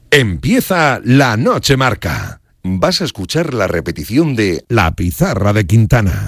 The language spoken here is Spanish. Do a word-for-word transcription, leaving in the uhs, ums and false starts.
Empieza La Noche Marca. Vas a escuchar la repetición de La Pizarra de Quintana.